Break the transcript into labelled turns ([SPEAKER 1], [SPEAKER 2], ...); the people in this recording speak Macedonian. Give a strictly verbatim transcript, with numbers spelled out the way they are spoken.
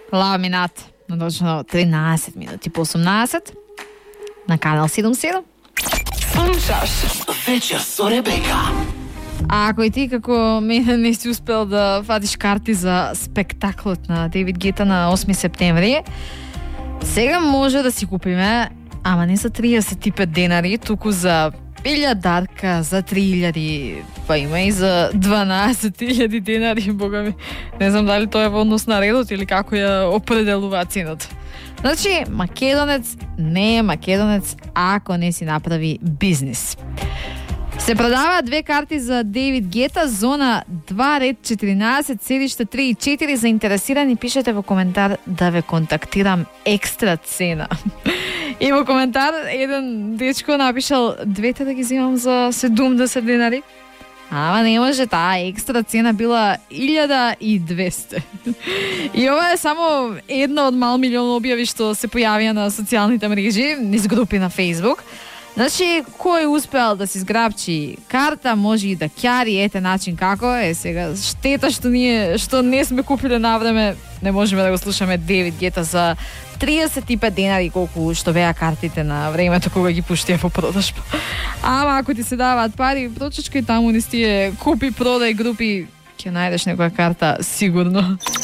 [SPEAKER 1] Ламинат на точно тринадесет минути по осумнаесет на канал седумдесет и седум.
[SPEAKER 2] Слушаш Вечер со Ребека.
[SPEAKER 1] А ако и ти како мене не си успел да вадиш карти за спектаклот на Дейвид Гета на осми септември, сега може да си купиме, ама не за триесет и пет денари, туку за илјадарка, за три илјади, па има и за дванаесет илјади денари, бога ми. Не знам дали тоа е во однос на редот или како ја определува цената. Значи, македонец не е македонец ако не си направи бизнис. Се продаваат две карти за Дейвид Гета, зона два, ред четиринаесет, седиште три и четири. Заинтересирани пишете во коментар да ве контактирам екстра цена. И во коментар еден дечко напишал двете да ги земам за седумдесет денари. Ама не може, таа екстра цена била илјада и двесте. И ова е само една од мал милион објави што се појавија на социјалните мрежи, низ групи на Facebook. Значи, кој успеал да си зграбчи карта, може и да ќари, ете начин како е. Сега, штета што ние, што не сме купиле на време, не можеме да го слушаме Дейвид Гета за триесет и пет денари, колку што беа картите на времето кога ги пуштија во продажба. Ама ако ти се даваат пари, прочечкај таму низ тие купи, продај групи, ќе најдеш некоја карта сигурно.